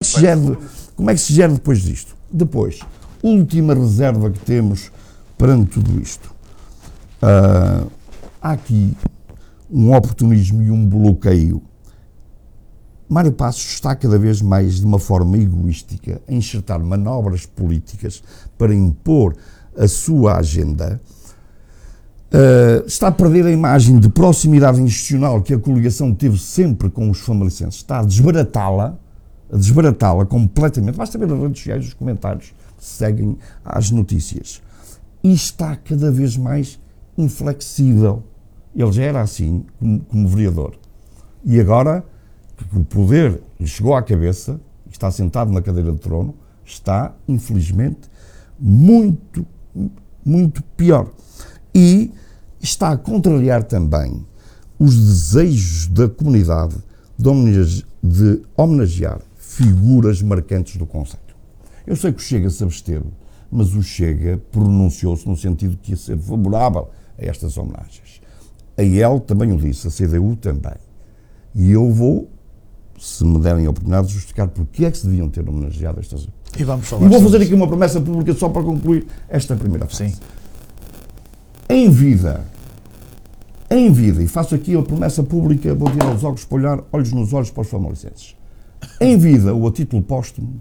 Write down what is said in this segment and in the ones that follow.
se gera depois disto? Depois, última reserva que temos perante tudo isto. Há aqui um oportunismo e um bloqueio. Mário Passos está cada vez mais, de uma forma egoística, a enxertar manobras políticas para impor a sua agenda. Está a perder a imagem de proximidade institucional que a coligação teve sempre com os famalicenses. Está a desbaratá-la completamente. Basta ver nas redes sociais os comentários que seguem às notícias. E está cada vez mais inflexível. Ele já era assim, como vereador. E agora, que o poder lhe chegou à cabeça, e está sentado na cadeira de trono, está, infelizmente, muito, muito pior. E está a contrariar também os desejos da comunidade de homenagear figuras marcantes do concelho. Eu sei que o Chega se absteve, mas o Chega pronunciou-se no sentido que ia ser favorável a estas homenagens. A IEL também o disse, a CDU também. E eu vou, se me derem a oportunidade, de justificar porque é que se deviam ter homenageado estas. E vou fazer aqui uma promessa pública só para concluir esta primeira fase. Sim. Em vida, e faço aqui a promessa pública, vou tirar os óculos para olhar olhos nos olhos para os famalicenses. Em vida, ou a título póstumo,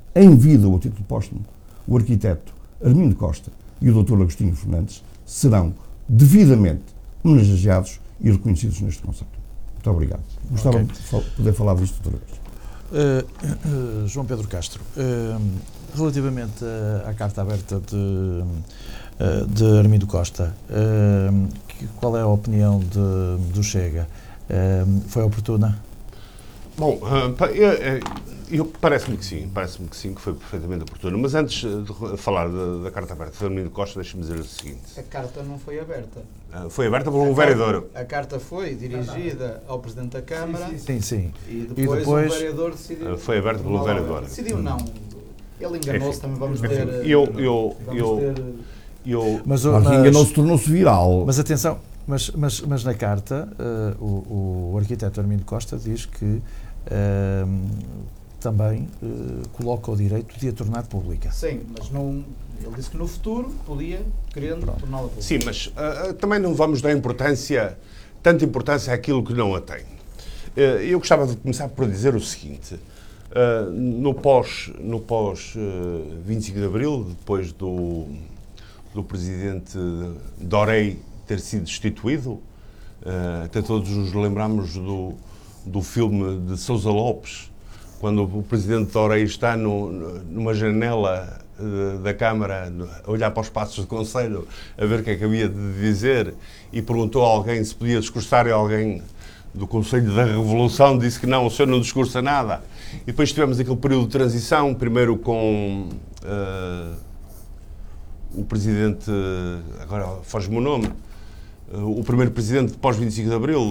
o arquiteto Armindo Costa e o Dr. Agostinho Fernandes serão devidamente homenageados e reconhecidos neste conceito. Muito obrigado. Gostava de poder falar disto outra vez. João Pedro Castro, relativamente à carta aberta de Armindo Costa, qual é a opinião do Chega? Foi oportuna? Bom, parece-me que sim, que foi perfeitamente oportuno. Mas antes de falar da carta aberta de Armindo Costa, deixe-me dizer o seguinte. A carta não foi aberta. Foi aberta por um vereador. A carta foi dirigida ao Presidente da Câmara. Sim. E depois o vereador decidiu. Foi aberta pelo vereador. Decidiu não. Ele enganou-se, também vamos ter... Mas enganou-se, tornou-se viral. Mas atenção, mas na carta o arquiteto Armindo Costa diz que também coloca o direito de a tornar pública. Sim, mas não, ele disse que no futuro podia, querendo, torná-la pública. Sim, mas também não vamos dar tanta importância àquilo que não a tem. Eu gostava de começar por dizer o seguinte. No pós 25 de Abril, depois do Presidente Dorey ter sido destituído, até todos nos lembramos do filme de Sousa Lopes, quando o Presidente Dorey está numa janela da Câmara a olhar para os passos do Conselho a ver o que é que havia de dizer e perguntou a alguém se podia discursar e alguém do Conselho da Revolução disse que não, o senhor não discursa nada. E depois tivemos aquele período de transição, primeiro com o Presidente, agora foge-me o nome, o primeiro Presidente pós 25 de Abril,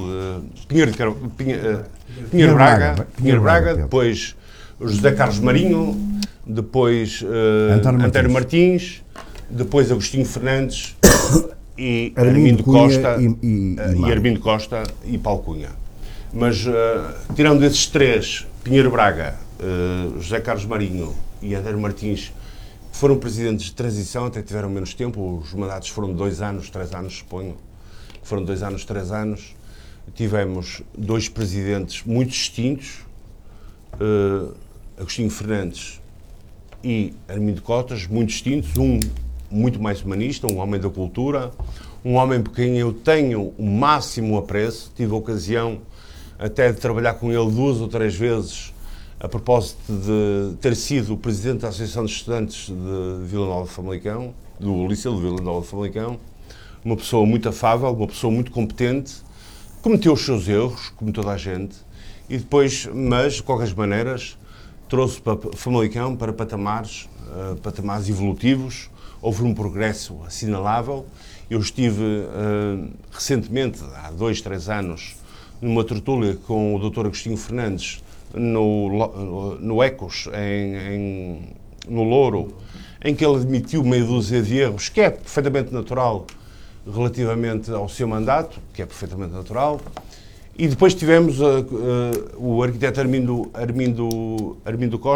Pinheiro Braga, depois José Carlos Marinho, depois António Martins, depois Agostinho Fernandes e Armindo Costa e Armindo Costa e Paulo Cunha. Mas tirando esses três, Pinheiro Braga, José Carlos Marinho e António Martins, foram presidentes de transição, até tiveram menos tempo, os mandatos foram de 2 anos, 3 anos, suponho. Foram 2 anos, 3 anos. Tivemos 2 presidentes muito distintos, Agostinho Fernandes e Armindo Cotas, muito distintos, um muito mais humanista, um homem da cultura, um homem por quem eu tenho o máximo apreço. Tive a ocasião até de trabalhar com ele 2 ou 3 vezes, a propósito de ter sido o presidente da Associação de Estudantes de Vila Nova de Famalicão, do Liceu de Vila Nova de Famalicão, uma pessoa muito afável, uma pessoa muito competente, cometeu os seus erros, como toda a gente, e depois, mas, de qualquer maneira, trouxe para Famalicão para patamares evolutivos, houve um progresso assinalável. Eu estive recentemente, há 2, 3 anos, numa tertúlia com o Dr. Agostinho Fernandes, no Ecos, no Louro, em que ele admitiu meia dúzia de erros, que é perfeitamente natural relativamente ao seu mandato, que é perfeitamente natural. E depois tivemos o arquiteto Armindo Costa,